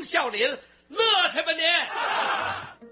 笑林，乐去吧你！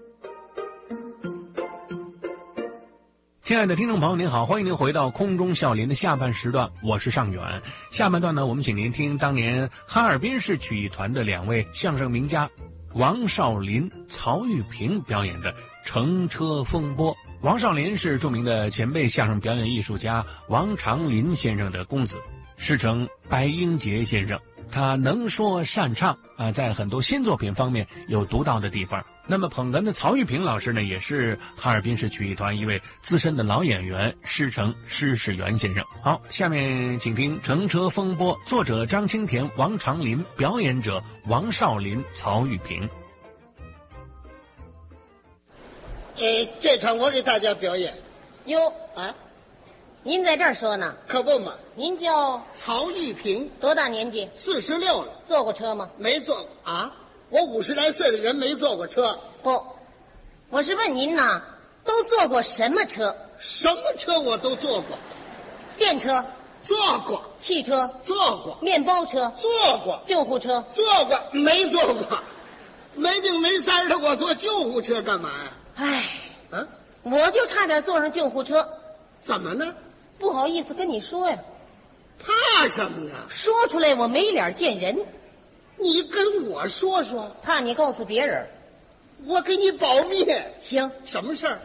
亲爱的听众朋友您好，欢迎您回到空中笑林的下半时段，我是尚远。下半段呢，我们请您听当年哈尔滨市曲艺团的两位相声名家王少林、曹玉平表演的乘车风波。王少林是著名的前辈相声表演艺术家王长林先生的公子，世称白英杰先生。他能说善唱在很多新作品方面有独到的地方。那么捧哏的曹玉平老师呢，也是哈尔滨市曲艺团一位资深的老演员，师承施世元先生。好，下面请听《乘车风波》，作者张清田、王长林，表演者王少林、曹玉平。 这场我给大家表演。 哟啊，您在这儿说呢？ 可不嘛。 您叫曹玉平， 多大年纪 ？46了。 坐过车吗？ 没坐过啊。我50来岁的人没坐过车。 不，我是问您呢，都坐过什么车？ 什么车我都坐过。 电车坐过， 汽车坐过， 面包车坐过， 救护车坐过，没坐过。没病没灾的，我坐救护车干嘛呀？ 唉，我就差点坐上救护车。 怎么呢？ 不好意思跟你说呀。 怕什么呀？ 说出来我没脸见人。 你跟我说说。 怕你告诉别人。 我给你保密。 行。 什么事儿？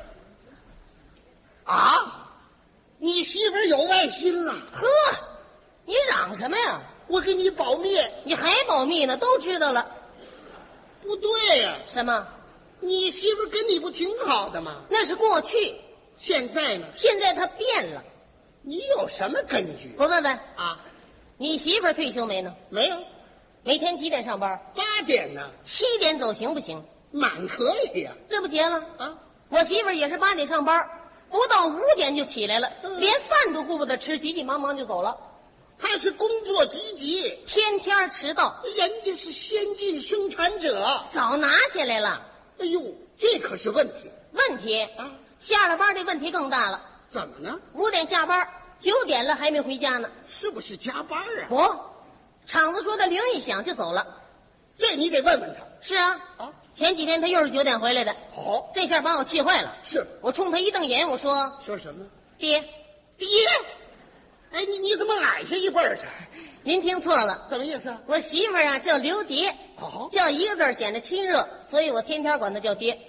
啊？你媳妇儿有外心了？ 呵，你嚷什么呀？ 我给你保密。 你还保密呢？都知道了。 不对呀。 什么？ 你媳妇儿跟你不挺好的吗？ 那是过去。 现在呢？ 现在她变了。 你有什么根据？ 我问问啊， 你媳妇儿退休没呢？ 没有。 每天几点上班 ？8点呢。 7点走行不行？ 满可以呀。 这不结了啊？ 我媳妇儿也是8点上班，不到5点就起来了，连饭都顾不得吃，急急忙忙就走了。 她是工作积极， 天天迟到。 人家是先进生产者， 早拿下来了。 哎呦，这可是问题。 问题啊？ 下了班这问题更大了。 怎么呢 ？5点下班，9点了还没回家呢。 是不是加班啊？ 不，厂子说他铃一响就走了。 这你得问问他。 是啊。前几天他又是9点回来的。 好， 这下把我气坏了。 是我冲他一瞪眼，我说什么？ 爹。 哎，你怎么矮下一辈儿去？ 您听错了。 怎么意思？ 我媳妇儿啊叫刘蝶。叫一个字显得亲热，所以我天天管她叫爹。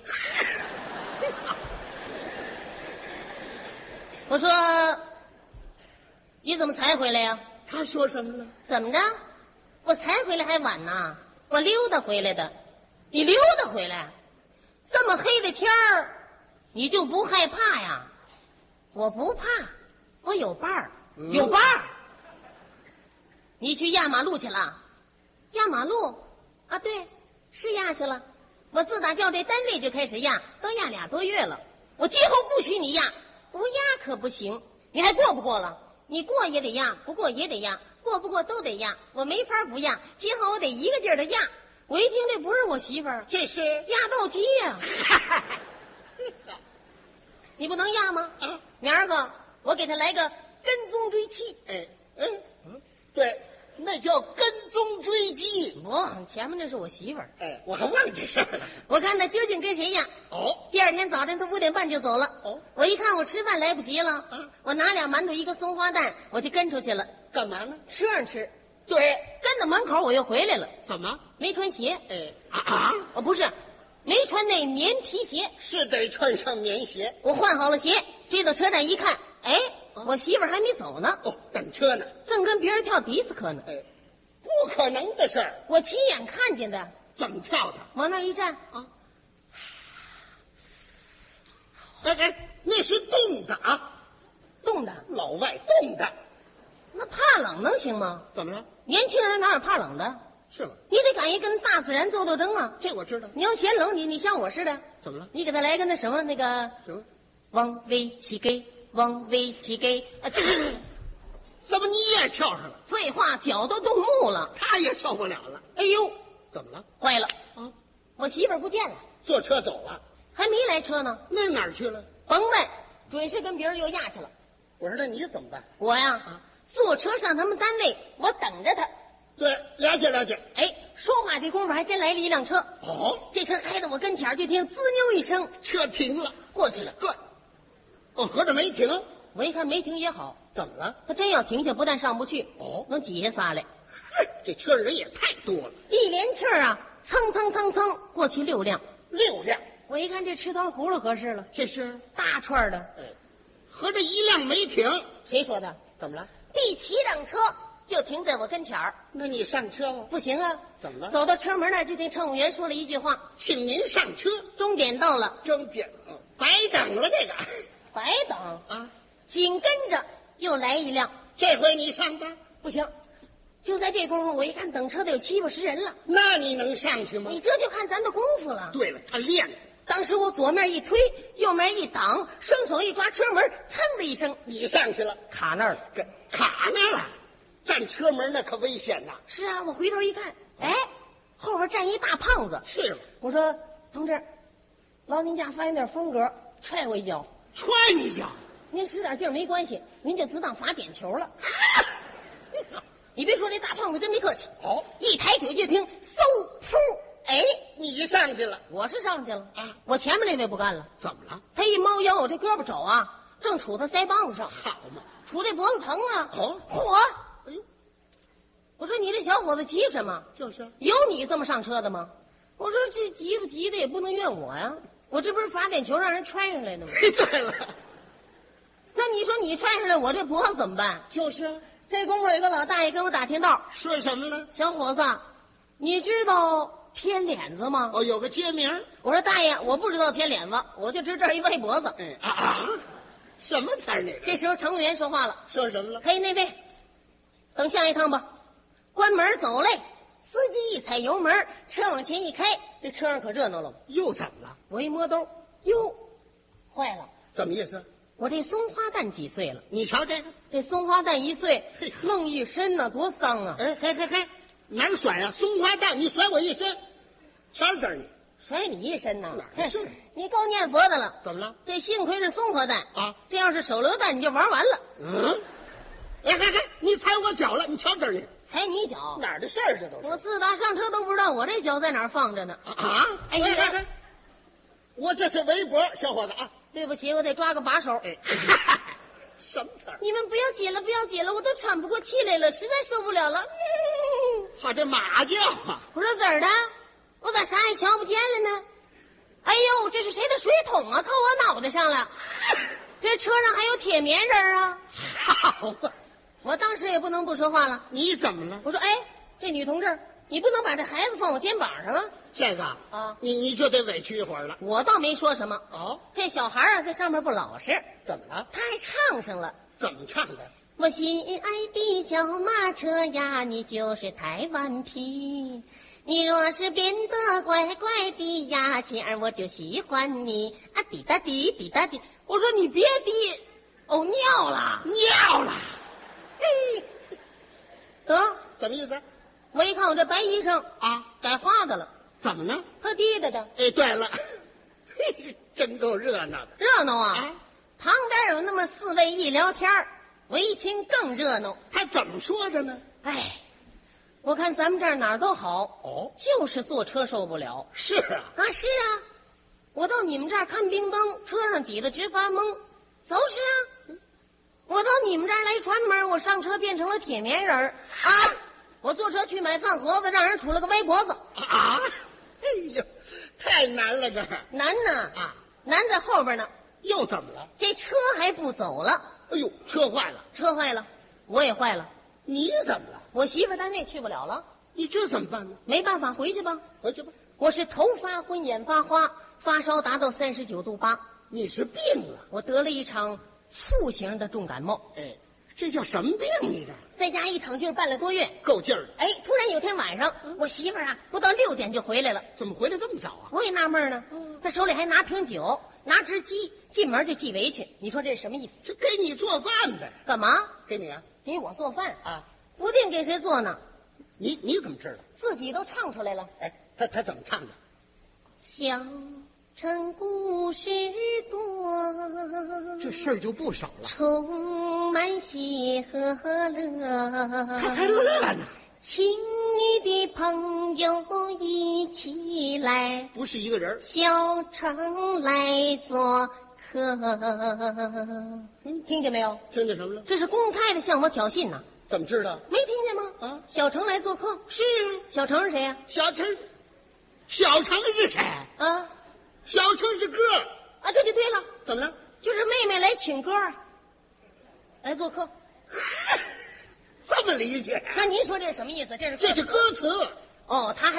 我说你怎么才回来呀？ 他说什么了？ 怎么着？我才回来还晚呢，我溜达回来的。你溜达回来？这么黑的天儿，你就不害怕呀？我不怕，我有伴儿。有伴儿。你去压马路去了？压马路？啊，对，是压去了。我自打调这单位就开始压，都压2多月了。我今后不许你压，不压可不行。你还过不过了？你过也得压，不过也得压，过不过都得压。我没法不压，今后我得一个劲儿的压。我一听这不是我媳妇儿， 这是压斗鸡呀！你不能压吗？明儿个我给他来个跟踪追妻。 对，那叫跟踪追击。 不，前面那是我媳妇儿。 我还忘这事儿了。 我看他究竟跟谁压。第二天早晨他5点半就走了。我一看我吃饭来不及了，我拿2馒头1个松花蛋，我就跟出去了。 干嘛呢？ 吃上吃。 对， 跟到门口我又回来了。 怎么？ 没穿鞋。不是，没穿那棉皮鞋。 是得穿上棉鞋。 我换好了鞋，追到车站一看，我媳妇儿还没走呢。 等车呢， 正跟别人跳迪斯科呢。 不可能的事儿。 我亲眼看见的。 怎么跳的？ 往那一站那是冻的啊。 冻的？ 老外冻的。 那怕冷能行吗？ 怎么了？ 年轻人哪有怕冷的？ 是吗？ 你得敢于跟大自然做斗争啊！ 这我知道。 你要嫌冷，你像我似的。 怎么了？ 你给他来个那什么什么？ 往威起给，往威起给怎么你也跳上了？ 废话，脚都冻木了。 他也受不了了。 哎呦， 怎么了？ 坏了我媳妇儿不见了。 坐车走了？ 还没来车呢。 那哪儿去了？ 甭问，准是跟别人又压去了。 我说那你怎么办？ 我呀坐车上他们单位，我等着他。 对，了解了解。 说话这功夫还真来了一辆车。 哦， 这车开到我跟前儿，就听滋溜一声， 车停了， 过去了。 哥，哦，合着没停， 我一看没停也好， 怎么了？ 他真要停下，不但上不去， 哦能挤下仨来。 这车人也太多了， 一连气儿啊，蹭蹭蹭蹭过去6辆。 6辆， 我一看这吃糖葫芦合适了， 这是， 大串的。 合着1辆没停， 谁说的？ 怎么了？ 第7辆车就停在我跟前儿。 那你上车吧。 不行啊， 怎么了？ 走到车门那儿，就听乘务员说了一句话请您上车， 终点到了， 终点了，白等了这个白等。 啊！ 紧跟着又来一辆， 这回你上吧， 不行。就在这功夫，我一看等车得有7、80人了， 那你能上去吗你？这就看咱的功夫了。 对了，他练的， 当时我左面一推，右面一挡，双手一抓车门，噌的一声你上去了， 卡那儿了。 卡那了，站车门那可危险呐。 是啊，我回头一看，哎，后边站一大胖子。 是了， 我说同志，劳您家发现点风格，踹我一脚。 踹你一脚， 您使点劲儿没关系，您就只当罚点球了。你别说，这大胖子真没客气。 好， 一抬腿就听嗖噗，哎， 你上去了， 我是上去了啊， 我前面那位不干了， 怎么了？ 他一猫腰，我这胳膊肘啊，正杵他腮帮子上， 好嘛， 杵这脖子疼啊。 哦嚯！ 哎呦， 我说你这小伙子急什么？ 就是有你这么上车的吗？我说这急不急的也不能怨我呀，我这不是罚点球让人踹上来的吗？ 嘿，对了， 那你说你踹上来，我这脖子怎么办？ 就是这功夫有个老大爷跟我打听道， 说什么了？ 小伙子，你知道偏脸子吗？ 哦，有个街名， 我说大爷，我不知道偏脸子，我就知这儿一歪脖子。 哎啊，什么词儿那个？ 这时候乘务员说话了， 说什么了？ 嘿，那位，等下一趟吧，关门走嘞。司机一踩油门，车往前一开，这车上可热闹了。 又怎么了？ 我一摸兜，哟，坏了， 怎么意思？ 我这松花蛋几岁了？ 你瞧这个， 这松花蛋1岁嘿， 弄一身呢，多脏啊！ 哎，嘿，哪儿甩呀？松花蛋，你甩我一身，瞧这儿你甩你一身呢， 哪儿是你够念佛的了。 怎么了？ 这幸亏是松花蛋啊， 这要是手榴弹你就玩完了。 嗯，哎，你踩我脚了，你瞧这儿你踩你脚， 哪儿的事儿？这都是我自打上车都不知道我这脚在哪儿放着呢。 啊！ 哎呀， 我这是围脖，小伙子啊！ 对不起，我得抓个把手。 哎，什么词儿？ 你们不要紧了，不要紧了，我都喘不过气来了，实在受不了了。 好，这马叫啊！ 我说怎儿的？我咋啥也瞧不见了呢？哎呦，这是谁的水桶啊？靠我脑袋上了！这车上还有铁棉人啊！ 好吧， 我当时也不能不说话了。 你怎么了？ 我说，哎，这女同志，你不能把这孩子放我肩膀上啊！ 这个啊， 你就得委屈一会儿了。 我倒没说什么。 哦， 这小孩啊，在上面不老实， 怎么了？ 他还唱上了。 怎么唱的？ 我心爱的小马车呀，你就是太顽皮。你若是变得乖乖的呀，亲儿我就喜欢你啊！滴答滴，滴答滴。我说你别滴，哦，尿了， 尿了。 得， 怎么意思我一看我这白衣裳啊？ 改花的了， 怎么呢？ 他滴答的， 哎，对了，嘿，真够热闹的热闹啊！ 啊！ 旁边有那么4位一聊天儿，我一听更热闹。 他怎么说的呢？ 哎，我看咱们这儿哪儿都好， 哦， 就是坐车受不了。 是啊， 啊，是啊，我到你们这儿看冰灯，车上挤得直发懵，就是啊。我到你们这儿来串门，我上车变成了铁棉人儿啊！我坐车去买饭盒子，让人杵了个歪脖子啊！哎呦，太难了这儿难呢啊！ 难在后边呢， 又怎么了？ 这车还不走了， 哎呦，车坏了， 车坏了，我也坏了， 你怎么了？ 我媳妇单位去不了了， 你这怎么办呢？ 没办法，回去吧。 回去吧。 我是头发昏，眼发花，发烧达到39度8， 你是病了？ 我得了一场促型的重感冒。 哎，这叫什么病？你这在家一躺就是半个多月。 够劲儿的。 哎，突然有天晚上，我媳妇儿啊，不到6点就回来了。 怎么回来这么早啊？ 我也纳闷呢，她手里还拿瓶酒，拿只鸡，进门就系围裙。你说这是什么意思？ 这给你做饭呗？ 干嘛？ 给你啊？ 给我做饭啊？ 不定给谁做呢， 你怎么知道？ 自己都唱出来了。 哎，他怎么唱的？ 小城故事多， 这事儿就不少了。 充满喜和乐， 他还乐呢。 亲密的朋友一起来， 不是一个人。 小城来做客。听见没有？ 听见什么了？ 这是公开的向我挑衅呢。 怎么知道？ 没听见吗？ 啊， 小城来做客。 是小城是谁呀？ 小城是谁？ 啊小城是哥。 啊，这就对了， 怎么了？ 就是妹妹来请哥儿，来做客。 这么理解？ 那您说这是什么意思？这是这是歌词。 哦，他还